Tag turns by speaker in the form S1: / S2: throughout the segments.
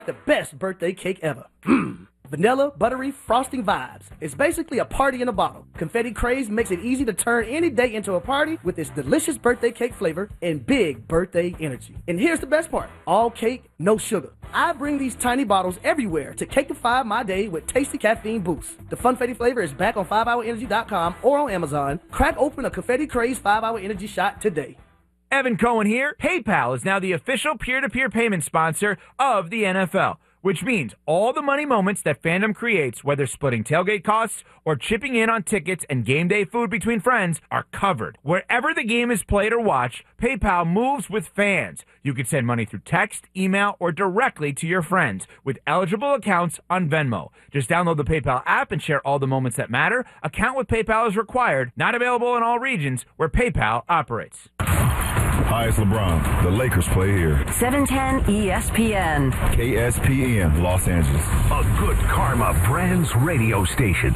S1: The best birthday cake ever. Vanilla, buttery, frosting vibes. It's basically a party in a bottle. Confetti Craze makes it easy to turn any day into a party with its delicious birthday cake flavor and big birthday energy. And here's the best part. All cake, no sugar. I bring these tiny bottles everywhere to cake-ify my day with tasty caffeine boosts. The Funfetti flavor is back on 5hourenergy.com or on Amazon. Crack open a Confetti Craze 5-Hour Energy shot today.
S2: Evan Cohen here. PayPal is now the official peer-to-peer payment sponsor of the NFL, which means all the money moments that fandom creates, whether splitting tailgate costs or chipping in on tickets and game day food between friends, are covered. Wherever the game is played or watched, PayPal moves with fans. You can send money through text, email, or directly to your friends with eligible accounts on Venmo. Just download the PayPal app and share all the moments that matter. Account with PayPal is required, not available in all regions where PayPal operates.
S3: Hi, it's LeBron. The Lakers play here.
S4: 710 ESPN.
S3: KSPN, Los Angeles.
S5: A Good Karma Brands radio station.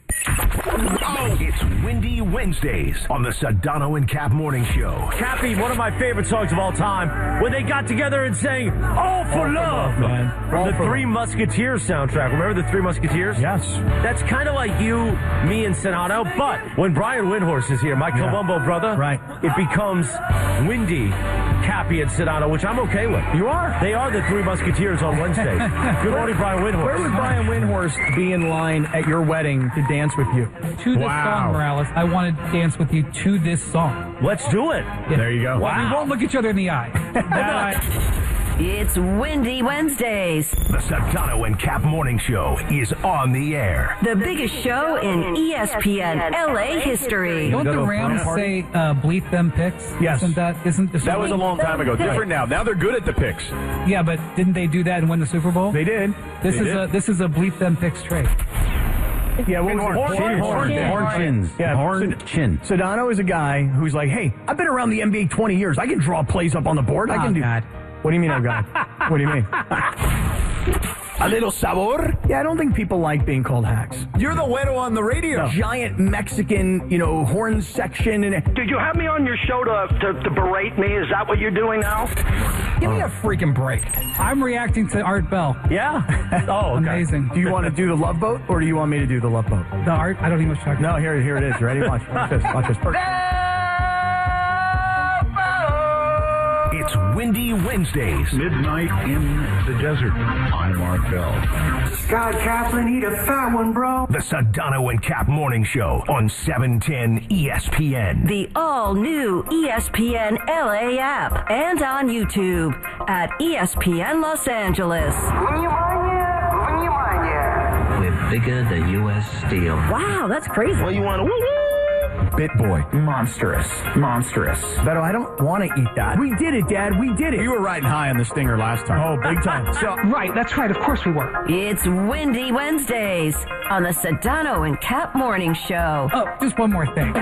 S5: Oh, it's Windy Wednesdays on the Sedano and Cap Morning Show.
S6: Cappy, one of my favorite songs of all time, when they got together and sang "All for Love," man. From the Three Musketeers soundtrack. Remember the Three Musketeers?
S7: Yes.
S6: That's kind of like you, me, and Sedano, but when Brian Windhorst is here, my Columbo brother,
S7: right,
S6: it becomes Windy, Cappy, and Sedano, which I'm okay with.
S7: You are?
S6: They are the Three Musketeers on Wednesdays. Good morning, Brian Windhorst.
S7: Where would Brian Windhorst be in line at your wedding to dance with you?
S8: To this song, Morales. I want to dance with you to this song.
S6: Let's do it.
S8: Yeah.
S7: There you go.
S8: Well, we won't look each other in the eye.
S4: It's Windy Wednesdays.
S5: The Sedano and Cap Morning Show is on the air.
S4: The biggest show in ESPN LA history.
S8: Don't the Rams say bleep them picks?
S7: Yes.
S8: Isn't
S9: that was a long time ago. Different now. Now they're good at the picks.
S8: Yeah, but didn't they do that and win the Super Bowl?
S7: They did.
S8: This is a bleep them picks trade.
S7: Yeah, what was it?
S6: Horn chin.
S7: Sedano is a guy who's like, hey, I've been around the NBA 20 years. I can draw plays up on the board. I can do.
S8: God.
S7: What do you mean I've got? What do you mean?
S1: A little sabor?
S7: Yeah, I don't think people like being called hacks.
S9: You're the widow on the radio.
S7: Giant Mexican, horn section.
S10: Did you have me on your show to berate me? Is that what you're doing now?
S7: Give me a freaking break.
S8: I'm reacting to Art Bell.
S7: Yeah? Oh, okay.
S8: Amazing.
S7: Do you want to do the Love Boat, or do you want me to do the Love Boat?
S8: The Art? I don't even know what you're talking
S7: No, here it is. Ready? Watch this. Watch this.
S5: It's Windy Wednesdays.
S3: Midnight in the desert. I'm Mark Bell.
S10: God, Kaplan, need a fat one, bro.
S5: The Sedano and Cap Morning Show on 710 ESPN.
S4: The all-new ESPN LA app and on YouTube at ESPN Los Angeles.
S11: We're bigger than U.S. Steel.
S4: Wow, that's crazy.
S11: Well, you want to
S7: Bit boy.
S11: Monstrous.
S7: Beto, I don't want to eat that. We did it, Dad. We did it.
S9: You were riding high on the stinger last time.
S7: Oh, big time.
S8: Right, that's right. Of course we were.
S4: It's Windy Wednesdays on the Sedano and Cap Morning Show.
S8: Oh, just one more thing.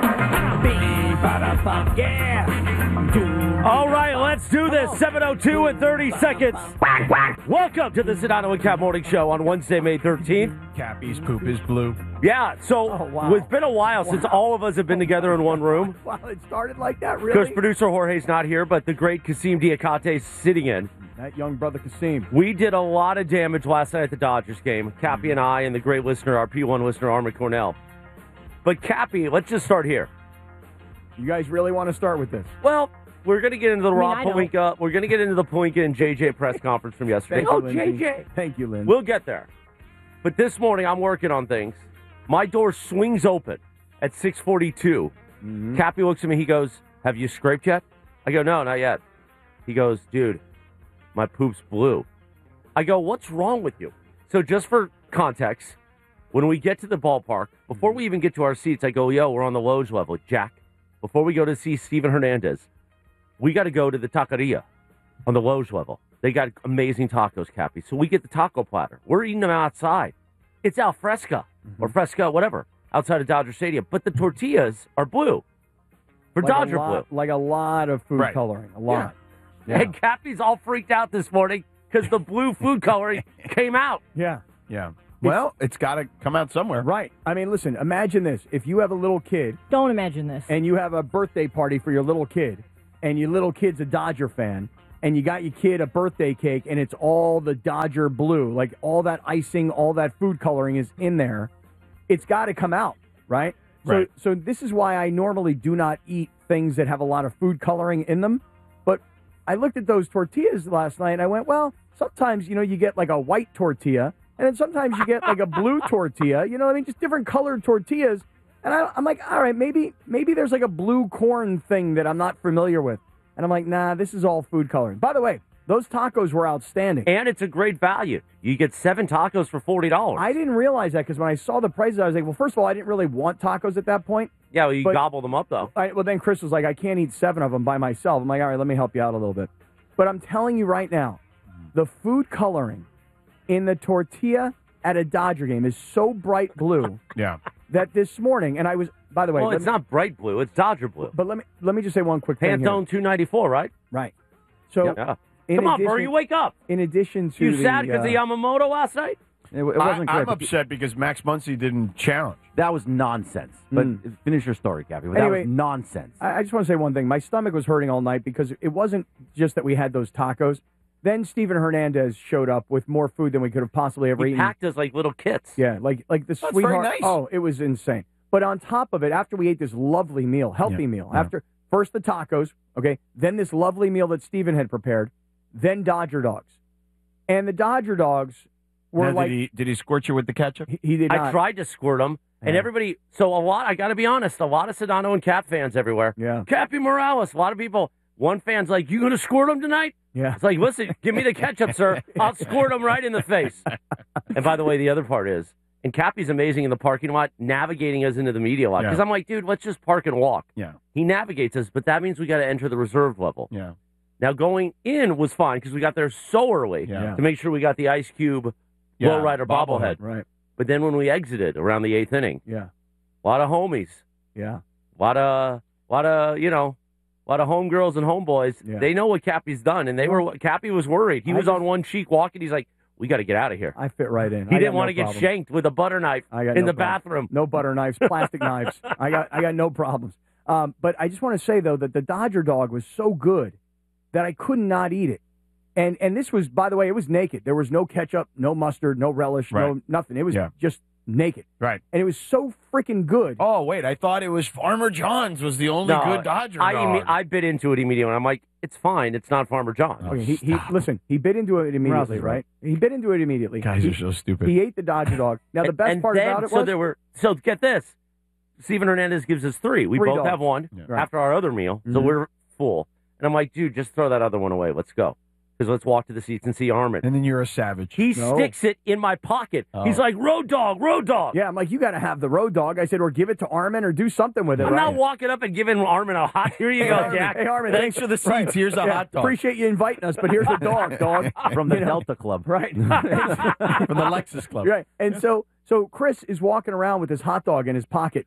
S6: Yeah. All right, let's do this. 7:02 and 30 seconds. Welcome to the Sedano and Cap Morning Show on Wednesday, May 13th.
S9: Cappy's poop is blue.
S6: Yeah, so It's been a while since all of us have been together in one room.
S7: Wow, it started like that, really?
S6: Because producer Jorge's not here, but the great Kasim Diakate is sitting in.
S7: That young brother Kasim.
S6: We did a lot of damage last night at the Dodgers game. Cappy and I and the great listener, our P1 listener, Armin Cornell. But Cappy, let's just start here.
S7: You guys really want to start with this?
S6: Well, we're going to get into the Rob Pelinka. We're going to get into the Pelinka and JJ press conference from yesterday. JJ.
S7: Thank you, Lynn.
S6: We'll get there. But this morning, I'm working on things. My door swings open at 6:42. Mm-hmm. Cappy looks at me. He goes, "Have you scraped yet?" I go, "No, not yet." He goes, "Dude, my poop's blue." I go, "What's wrong with you?" So just for context, when we get to the ballpark, before we even get to our seats, I go, "Yo, we're on the loge level. Jack, before we go to see Steven Hernandez, we got to go to the taqueria on the loge level. They got amazing tacos, Cappy. So we get the taco platter. We're eating them outside. It's al fresco or fresco, whatever, outside of Dodger Stadium. But the tortillas are blue for
S7: like
S6: Dodger blue.
S7: Like a lot of food coloring. A lot.
S6: Yeah. And Cappy's all freaked out this morning because the blue food coloring came out.
S7: Yeah.
S9: Well, it's got to come out somewhere.
S7: Right. I mean, listen, imagine this. If you have a little kid.
S12: Don't imagine this.
S7: And you have a birthday party for your little kid, and your little kid's a Dodger fan,
S12: and you got your kid a birthday cake, and it's all the Dodger blue, like all that icing, all that food coloring is in there, it's got to come out, right?
S9: Right.
S12: So this is why I normally do not eat things that have a lot of food coloring in them. But I looked at those tortillas last night, and I went, well, sometimes, you get like a white tortilla, and then sometimes you get like a blue tortilla, you know what I mean? Just different colored tortillas. And I'm like, all right, maybe there's like a blue corn thing that I'm not familiar with. And I'm like, nah, this is all food coloring. By the way, those tacos were outstanding.
S6: And it's a great value. You get 7 tacos for $40.
S12: I didn't realize that because when I saw the prices, I was like, well, first of all, I didn't really want tacos at that point.
S6: Yeah, well, you gobble them up, though.
S12: Well, then Chris was like, I can't eat 7 of them by myself. I'm like, all right, let me help you out a little bit. But I'm telling you right now, the food coloring in the tortilla at a Dodger game is so bright blue that this morning, and I was, by the way.
S6: Well, it's not bright blue. It's Dodger blue.
S12: But let me just say one quick thing here.
S6: Pantone 294, right?
S12: Right. So,
S6: yeah. Come on, Burr, you wake up.
S12: In addition to
S6: you sad because of Yamamoto last night?
S9: It wasn't great. I'm upset because Max Muncy didn't challenge.
S13: That was nonsense. But finish your story, Cappy. That
S12: Anyway,
S13: was nonsense.
S12: I just want to say one thing. My stomach was hurting all night because it wasn't just that we had those tacos. Then Steven Hernandez showed up with more food than we could have possibly ever eaten.
S6: He packed us like little kits.
S12: Yeah, like the
S9: That's
S12: sweetheart.
S9: very nice.
S12: Oh, it was insane. But on top of it, after we ate this lovely meal, healthy meal, after first the tacos, okay, then this lovely meal that Steven had prepared, then Dodger dogs. And the Dodger dogs were
S9: now, did he squirt you with the ketchup?
S12: He did not.
S6: I tried to squirt them. And everybody, I got to be honest, a lot of Sedano and Cap fans everywhere.
S12: Yeah.
S6: Cappy Morales, a lot of people. One fan's like, you going to squirt them tonight?
S12: Yeah.
S6: It's like, listen, give me the ketchup, sir. I'll squirt them right in the face. And by the way, the other part is, and Cappy's amazing in the parking lot, navigating us into the media lot. Because I'm like, dude, let's just park and walk.
S9: Yeah.
S6: He navigates us, but that means we got to enter the reserve level.
S9: Yeah.
S6: Now, going in was fine because we got there so early to make sure we got the Ice Cube lowrider bobblehead.
S12: Right.
S6: But then when we exited around the 8th inning, a lot of homies.
S12: Yeah.
S6: A lot of homegirls and homeboys.
S12: Yeah.
S6: They know what Cappy's done, and Cappy was worried. He was on one cheek walking. He's like, we got to get out of here.
S12: I fit right in.
S6: He didn't want to get shanked with a butter knife in the bathroom.
S12: No butter knives, plastic knives. I got no problems. But I just want to say, though, that the Dodger dog was so good that I could not eat it. And this was, by the way, it was naked. There was no ketchup, no mustard, no relish, no nothing. It was just naked.
S9: Right.
S12: And it was so freaking good.
S9: Oh, wait. I thought it was Farmer John's was the only good Dodger dog.
S6: I bit into it immediately, and I'm like, it's fine. It's not Farmer John's.
S12: Okay, listen, he bit into it immediately, right? He bit into it immediately.
S9: Guys are so stupid.
S12: He ate the Dodger dog. Now, the best part about it was...
S6: So get this. Steven Hernandez gives us 3. We both
S12: dogs.
S6: have 1
S12: Right.
S6: after our other meal, so we're full. And I'm like, dude, just throw that other one away. Let's go. Because let's walk to the seats and see Armin.
S9: And then you're a savage.
S6: He sticks it in my pocket.
S9: Oh.
S6: He's like, road dog, road dog.
S12: Yeah, I'm like, you got to have the road dog. I said, or give it to Armin or do something with it.
S6: I'm not walking up and giving Armin a hot, here you go, Jack.
S12: Hey, Armin,
S9: thanks for the seats. Here's a hot dog.
S12: Appreciate you inviting us, but here's the dog.
S13: From the Delta Club.
S12: Right.
S9: From the Lexus Club.
S12: Right. And so Chris is walking around with his hot dog in his pocket,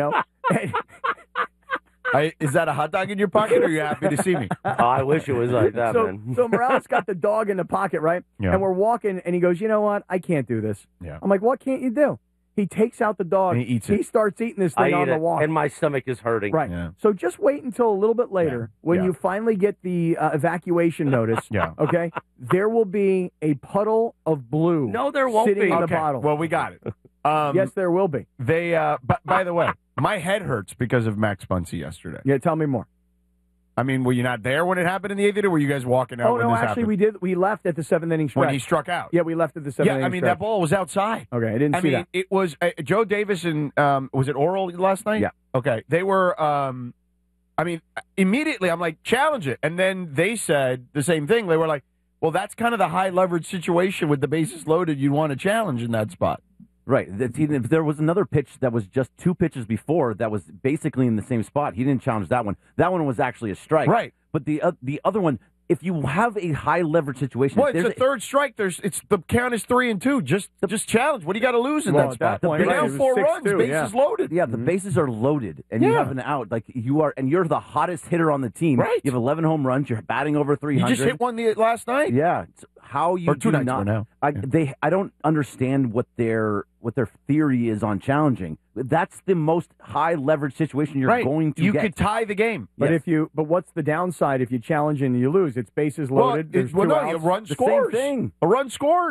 S9: Is that a hot dog in your pocket, or are you happy to see me?
S6: I wish it was like that, man.
S12: So Morales got the dog in the pocket, right?
S9: Yeah.
S12: And we're walking, and he goes, you know what? I can't do this.
S9: Yeah.
S12: I'm like, what can't you do? He takes out the dog.
S9: And he eats it.
S12: He starts eating this thing on the walk.
S6: And my stomach is hurting.
S12: Right.
S9: Yeah.
S12: So just wait until a little bit later when you finally get the evacuation notice. Okay. There will be a puddle of blue.
S6: No, there won't
S12: sitting
S6: be.
S12: in the bottle.
S9: Well, we got it.
S12: Yes, there will be.
S9: They. By the way, my head hurts because of Max Muncy yesterday.
S12: Yeah, tell me more.
S9: I mean, were you not there when it happened in the 8th inning, or were you guys walking out when this happened?
S12: We did. We left at the 7th inning stretch.
S9: When he struck out.
S12: Yeah, we left at the 7th inning
S9: Yeah, I mean,
S12: stretch.
S9: that ball was outside.
S12: Okay, I didn't see that.
S9: It was Joe Davis and, was it Oral last night?
S13: Yeah.
S9: Okay, they were, immediately I'm like, challenge it. And then they said the same thing. They were like, well, that's kind of the high leverage situation with the bases loaded. You'd want to challenge in that spot.
S13: Right. If there was another pitch that was just 2 pitches before that was basically in the same spot, he didn't challenge that one. That one was actually a strike.
S9: Right.
S13: But the other one, if you have a high leverage situation,
S9: well, it's a third strike. The count is 3-2. Just challenge. What do you got to lose in that spot? You're down 4 runs. Bases loaded.
S13: Yeah, the bases are loaded, and you have an out. Like and you're the hottest hitter on the team.
S9: Right.
S13: You have 11 home runs. You're batting over 300.
S9: You just hit one last night.
S13: Yeah, how you
S9: Or 2
S13: do
S9: nights ago
S13: not.
S9: now.
S13: I don't understand what their theory is on challenging. That's the most high leverage situation you're
S9: Right.
S13: going to
S9: You
S13: get.
S9: could tie the game.
S12: But
S13: Yes.
S12: but what's the downside if you challenge and you lose? It's bases
S9: Well,
S12: loaded. There's
S9: well,
S12: two
S9: no,
S12: outs.
S9: a run
S13: The
S9: scores.
S13: same thing.
S9: A run scores.